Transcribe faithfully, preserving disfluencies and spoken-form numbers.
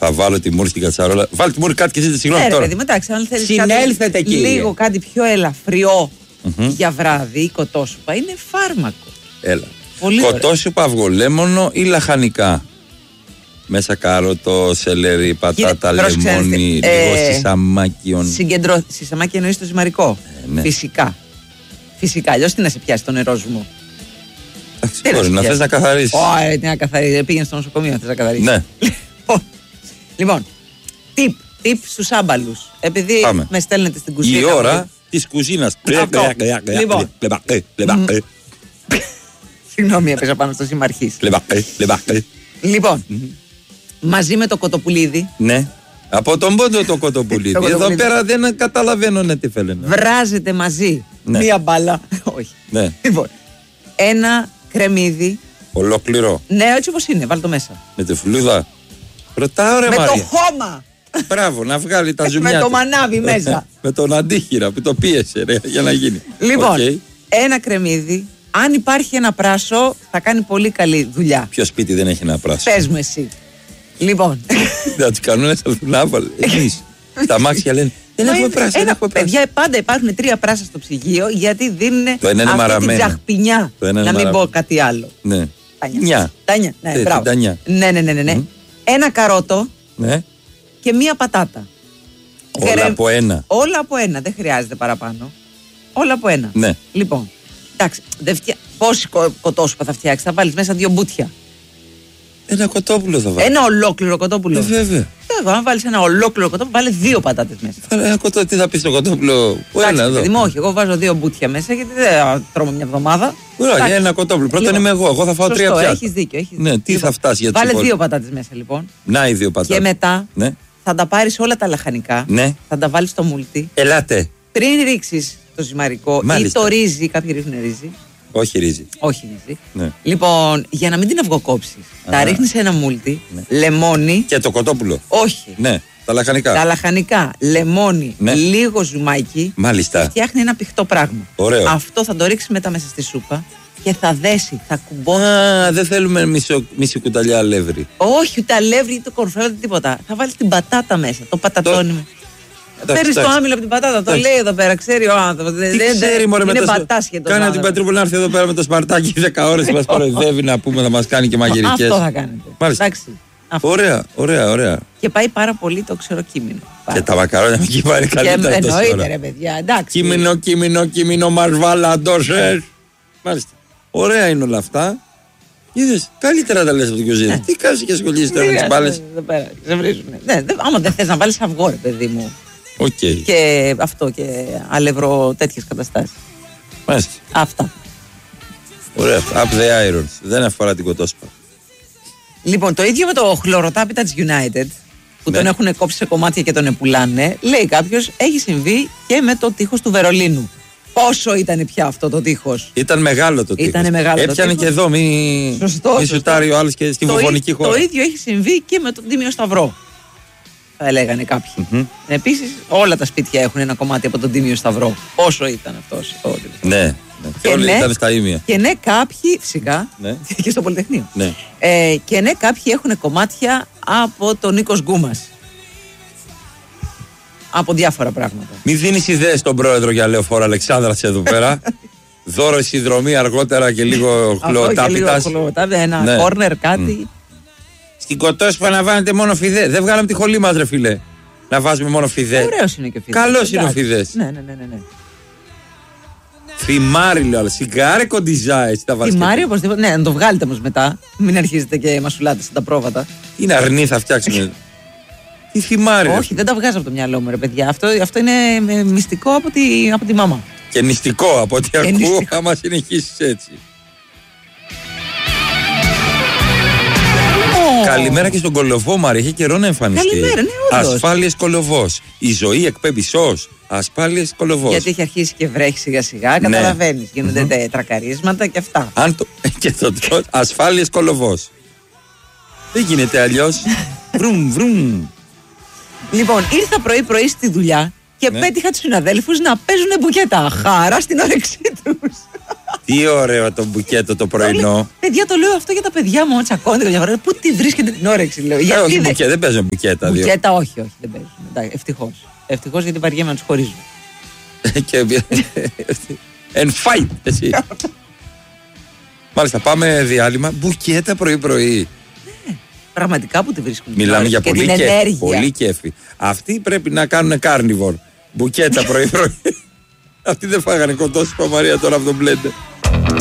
Θα βάλω τη μούρη στην κατσαρόλα. Βάλει τη μούρη κάτι και ζείτε, συγγνώμη τώρα. Παιδί, εντάξει, αν θέλεις συνέλθετε κάτι, κύριε. λίγο κάτι πιο ελαφριό mm-hmm. για βράδυ ή κοτόσουπα, είναι φάρμακο. Έλα. Πολύ κοτόσουπα, αυγολέμονο ή λαχανικά. Μέσα κάροτο, σελέρι, πατάτα, Κύριε, λεμόνι, λίγο ε, σισαμάκι. Συγκεντρώ. Σισαμάκι εννοείς το ζυμαρικό. Ε, ναι. Φυσικά. Φυσικά. Αλλιώς τι να σε πιάσει το νερόζουμο. Μπορεί να θες να καθαρίσεις. Όχι, τι να καθαρίσεις. Πήγαινε στο νοσοκομείο να θες να καθαρίσεις. Ναι. Λοιπόν, tip, tip στους άμπαλους. Επειδή Πάμε. με στέλνετε στην κουζίνα. Η ώρα της κουζίνας. Λοιπόν. Συγγνώμη, έπαιζα πάνω στο συμμαρχής. Λοιπόν, μαζί με το κοτοπουλίδι. Ναι. Από τον πόντο το κοτοπουλίδι. Εδώ πέρα δεν καταλαβαίνω ναι, τι θέλει. Βράζετε μαζί μία μπάλα. Όχι. Λοιπόν, ένα κρεμμύδι. Ολόκληρο. Ναι, έτσι όπως είναι, βάλ' το μέσα. Με τη φλούδα. Ρωτάω ρε με Μαρία. Με το χώμα. Μπράβο, να βγάλει τα ζουμιά. Με το μανάβι μέσα. Με τον αντίχειρα που το πίεσε ρε, για να γίνει. Λοιπόν, okay. ένα κρεμμύδι. Αν υπάρχει ένα πράσο, θα κάνει πολύ καλή δουλειά. Ποιο σπίτι δεν έχει ένα πράσο? Πες μου εσύ. Λοιπόν. Να του κανόνες θα έρθουν να βάλουν. Εμείς. Τα μάξια λένε. Δεν έχουμε πράσο. Ένα, παιδιά, πάντα υπάρχουν τρία πράσα στο ψυγείο γιατί δίνουν αυτή τη τζαχπινιά. Να μην πω κάτι άλλο. Ναι. Τάνια. Τάνια. Ναι, μπράβο. Ναι, ναι, ναι, ναι. Mm. Ένα καρότο ναι. και μία πατάτα. Όλα Γερε... από ένα. Όλα από ένα. Δεν χρειάζεται παραπάνω. Όλα από ένα. Ναι. Λοιπόν. Εντάξει. Φτια... Πόσοι κοτόσουπα θα φτιάξει? Θα βάλεις μέσα δύο μπούτια. Ένα κοτόπουλο θα βάλει. Ένα ολόκληρο κοτόπουλο. Ε, βέβαια. βέβαια. Αν βάλεις ένα ολόκληρο κοτόπουλο, βάλε δύο πατάτες μέσα. Ένα κοτό, τι θα πει στο κοτόπουλο? Ένα εδώ. Παιδί, όχι, εγώ βάζω δύο μπούτια μέσα γιατί δεν τρώμε μια εβδομάδα. Ωραία, για ένα κοτόπουλο. Πρώτον λοιπόν, είμαι εγώ. Εγώ θα φάω σωστό, τρία πιάτα. Έχεις δίκιο. Έχεις ναι, τι λοιπόν, θα φτάσει για τους βάλε υπόλοιπους. δύο πατάτες μέσα λοιπόν. Να οι δύο πατάτες. Και μετά ναι. θα τα πάρεις όλα τα λαχανικά. Ναι. Θα τα βάλεις στο μούλτι. Ελάτε. Πριν ρίξεις το ζυμαρικό μάλιστα. Ή το ρύζι, κάποιοι ρίχνουν ρύζι. Όχι ρύζι. Όχι ρύζι. Ναι. Λοιπόν, για να μην την αυγοκόψεις, τα ρίχνεις σε ένα μούλτι, ναι. λεμόνι. Και το κοτόπουλο. Όχι. Ναι. Τα λαχανικά. Τα λαχανικά, λεμόνι, ναι. λίγο ζουμάκι. Μάλιστα. Φτιάχνει ένα πηχτό πράγμα. Ωραίο. Αυτό θα το ρίξεις μετά μέσα στη σούπα και θα δέσει, θα κουμπώσει. Α, δεν θέλουμε μισο, μισή κουταλιά αλεύρι. Όχι, ούτε αλεύρι, ούτε κορφέ, ούτε τίποτα. Θα βάλεις την πατάτα μέσα, το πατατόνι. Παίρνεις το άμυλο από την πατάτα, το λέει εδώ πέρα, ξέρει ο άνθρωπος. Τι ξέρει μωρέ με το πατάσχετο. Κάνε την Πετρούπολη να έρθει εδώ πέρα με το σπαρτάκι δέκα ώρες μας κοροϊδεύει να πούμε, θα μας κάνει και μαγειρικές. Αυτό θα κάνετε. Μάλιστα. Ωραία, ωραία, ωραία. Και πάει πάρα πολύ το ξεροκείμενο. Και τα μακαρόνια εκεί πάει καλύτερα. Εννοείται ρε παιδιά, εντάξει. Κείμενο, κείμενο, κείμενο, μας βάλαντόσες. Μάλιστα. Ωραία είναι όλα αυτά. Είδες, καλύτερα τα λες από την κουζίνα. Τι κάνεις και ασχολείσαι τώρα με τις μπάλες? Σε βρίζουνε. Άμα δεν θες να βάλεις αυγό ρε παιδί μου. Okay. Και αυτό και αλευρο τέτοιες καταστάσεις. Μάλιστα. Αυτά. Ωραία. Up the irons. Δεν αφορά την κοτόσπα. Λοιπόν, το ίδιο με το χλωροτάπητα της United που ναι. τον έχουν κόψει σε κομμάτια και τον επουλάνε. Λέει κάποιος, έχει συμβεί και με το τείχος του Βερολίνου. Πόσο ήταν πια αυτό το τείχος? Ήταν μεγάλο το τείχος. Ήτανε μεγάλο. Έπιανε και εδώ, μη, σωστό, μη σουτάρει ο άλλος και στη βουβονική χώρα. Το ίδιο έχει συμβεί και με τον Τίμιο Σταυρό. Θα λέγανε κάποιοι. Mm-hmm. Επίσης, όλα τα σπίτια έχουν ένα κομμάτι από τον Τίμιο Σταυρό. Όσο ήταν αυτός. Ναι, ναι. Και όλοι ναι, ήταν στα ίμια. Και ναι, κάποιοι, φυσικά, ναι. και στο Πολυτεχνείο. Ναι. Ε, και ναι, κάποιοι έχουν κομμάτια από τον Νίκος Γκούμας. Από διάφορα πράγματα. Μην δίνεις ιδέες στον πρόεδρο για λεωφόρο Αλεξάνδρας εδώ πέρα. Δώρο συνδρομή αργότερα και λίγο χλωοτάπητας. Ένα ναι. κόρνερ, κάτι. Mm. Στην κοτόσπα να βάζετε μόνο φιδέ. Δεν βγάλαμε τη χολή μας, ρε φίλε. Να βάζουμε μόνο φιδέ. Ωραίος είναι και ο φιδές. Καλός είναι ο φιδές. Ναι, ναι, ναι, ναι. Θυμάρι, λέω, αλλά σιγάρικο design. Θυμάρι, οπωσδήποτε. Ναι, να το βγάλετε όμως μετά. Μην αρχίζετε και μασουλάτε στα πρόβατα. Είναι αρνή, θα φτιάξουμε. Τι θυμάρι. Όχι, δεν τα βγάζω από το μυαλό μου, ρε παιδιά. Αυτό, αυτό είναι μυστικό από τη, από τη μάμα. Και νηστικό από ό,τι ακούω, άμα συνεχίσεις έτσι. Καλημέρα και στον Κολοβό, Μαρία. Έχει καιρό να εμφανιστεί. Καλημέρα, ναι, όντως. Ασφάλειες Κολοβός. Η ζωή εκπέμπει σως. Ασφάλειες Κολοβός. Γιατί έχει αρχίσει και βρέχει σιγά-σιγά, ναι. Καταλαβαίνεις. Γίνονται mm-hmm. τρακαρίσματα και αυτά. Αν το... και το τρως, ασφάλειες Κολοβός. Δεν γίνεται αλλιώς. Βρουμ, βρουμ. Λοιπόν, ήρθα πρωί-πρωί στη δουλειά και ναι. πέτυχα τους συναδέλφους να παίζουν μπουκέτα. Χαρά στην όρεξή τους. Τι Τι ωραίο το μπουκέτο το πρωινό. Παιδιά, το λέω αυτό για τα παιδιά μου. Τσακώνται καμιά φορά. Πού τη βρίσκεται την όρεξη, λέω. Ε, όχι, δεν... μπουκέ, δεν παίζουν μπουκέτα. Μπουκέτα, όχι, όχι, δεν παίζουν. Ευτυχώς. Ευτυχώς γιατί βαριέμαι να τους χωρίζω. Εν fight, εσύ. Μάλιστα, πάμε διάλειμμα. Μπουκέτα πρωί-πρωί. Ναι, πραγματικά που τη βρίσκουν. Μιλάμε για πολύ, και κέφι, πολύ κέφι. Αυτοί πρέπει να κάνουν carnivore. Μπουκέτα πρωί-πρωί. Αυτοί δεν φάγανε κοντό στη Παμαρία τώρα από τον Μπλέντε.